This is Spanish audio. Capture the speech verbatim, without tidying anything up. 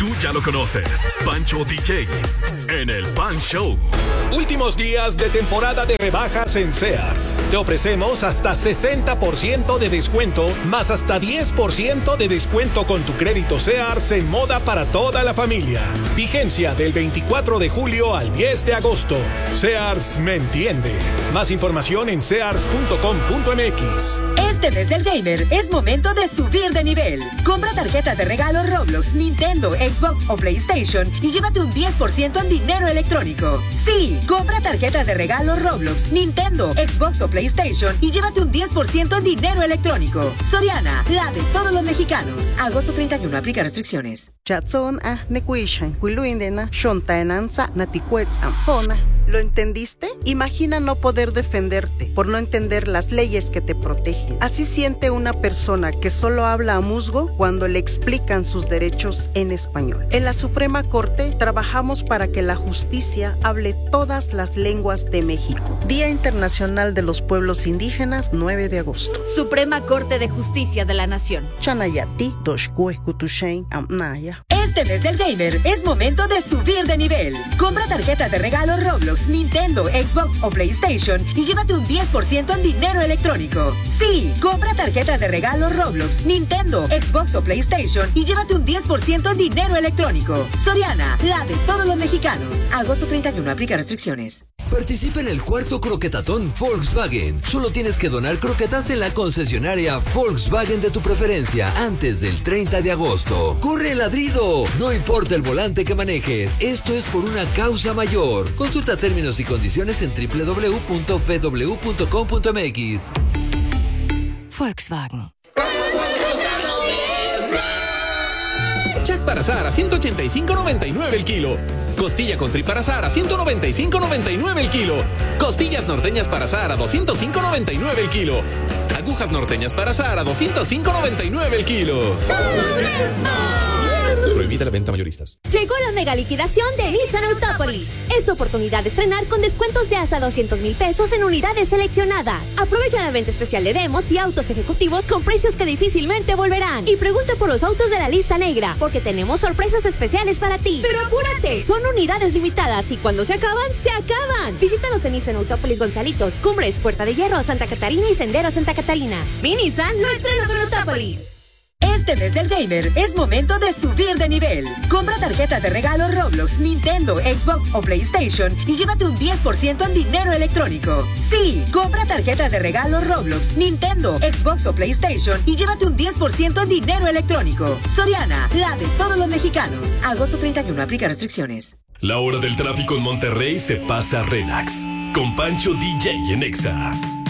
Tú ya lo conoces, Pancho D J, en el Pan Show. Últimos días de temporada de rebajas en Sears. Te ofrecemos hasta sesenta por ciento de descuento, más hasta diez por ciento de descuento con tu crédito Sears en moda para toda la familia. Vigencia del veinticuatro de julio al diez de agosto. Sears me entiende. Más información en sears punto com punto m x. Este mes del gamer es momento de subir de nivel. Compra tarjetas de regalo Roblox, Nintendo, Xbox o PlayStation y llévate un diez por ciento en dinero electrónico. Sí, compra tarjetas de regalo Roblox, Nintendo, Xbox o PlayStation y llévate un diez por ciento en dinero electrónico. Soriana, la de todos los mexicanos. Agosto treinta y uno, aplica restricciones. ¿Lo entendiste? Imagina no poder defenderte por no entender las leyes que te protegen. Así siente una persona que solo habla a musgo cuando le explican sus derechos en español. En la Suprema Corte trabajamos para que la justicia hable todas las lenguas de México. Día Internacional de los Pueblos Indígenas, nueve de agosto. Suprema Corte de Justicia de la Nación. Chanayati, Doshkue, Kutushen, Amnaya. Este mes del gamer es momento de subir de nivel. Compra tarjetas de regalo Roblox, Nintendo, Xbox o PlayStation y llévate un diez por ciento en dinero electrónico. Sí, compra tarjetas de regalo Roblox, Nintendo, Xbox o PlayStation y llévate un diez por ciento en dinero electrónico. Soriana, la de todos los mexicanos. Agosto treinta y uno, aplica restricciones. Participa en el cuarto croquetatón Volkswagen. Solo tienes que donar croquetas en la concesionaria Volkswagen de tu preferencia antes del treinta de agosto. ¡Corre, ladrido! No importa el volante que manejes, esto es por una causa mayor. Consulta términos y condiciones en doble u doble u doble u punto p w punto com punto m x. Volkswagen. Jack para Sara, ciento ochenta y cinco noventa y nueve el kilo. Costilla con tri para Sara, ciento noventa y cinco noventa y nueve el kilo. Costillas norteñas para Sara, doscientos cinco noventa y nueve el kilo. Agujas norteñas para Sara, doscientos cinco noventa y nueve el kilo. Prohibida la venta mayoristas. Llegó la mega liquidación de Nissan Autópolis. Es tu oportunidad de estrenar con descuentos de hasta doscientos mil pesos en unidades seleccionadas. Aprovecha la venta especial de demos y autos ejecutivos con precios que difícilmente volverán. Y pregunta por los autos de la lista negra, porque tenemos sorpresas especiales para ti. Pero apúrate, son unidades limitadas y cuando se acaban, se acaban. Visítanos en Nissan Autópolis Gonzalitos, Cumbres, Puerta de Hierro, Santa Catarina y Sendero Santa Catarina. Mi Nissan lo estrena por Autópolis. Este mes del gamer es momento de subir de nivel. Compra tarjetas de regalo Roblox, Nintendo, Xbox o PlayStation y llévate un diez por ciento en dinero electrónico. Sí, compra tarjetas de regalo Roblox, Nintendo, Xbox o PlayStation y llévate un diez por ciento en dinero electrónico. Soriana, la de todos los mexicanos. Agosto treinta y uno, aplica restricciones. La hora del tráfico en Monterrey se pasa relax. Con Pancho D J en Exa.